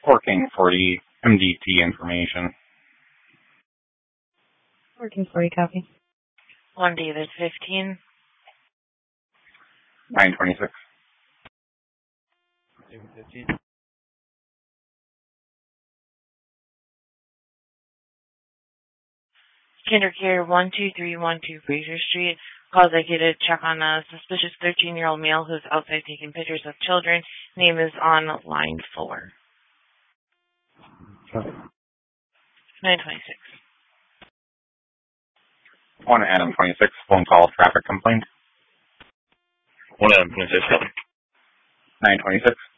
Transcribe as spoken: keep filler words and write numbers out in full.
Working for the M D T information. Working for you, copy. One David fifteen. nine twenty-six. David fifteen. KinderCare one two three one two Fraser Street. Calls I get to check on a suspicious thirteen-year-old male who's outside taking pictures of children. Name is on line four. nine twenty-six. One Adam twenty-six. Phone call traffic complaint. One Adam twenty-six. nine twenty-six.